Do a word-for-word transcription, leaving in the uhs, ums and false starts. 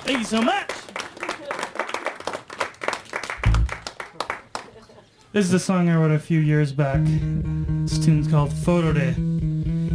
Thank you so much. This is a song I wrote a few years back. This tune's called Photo Day.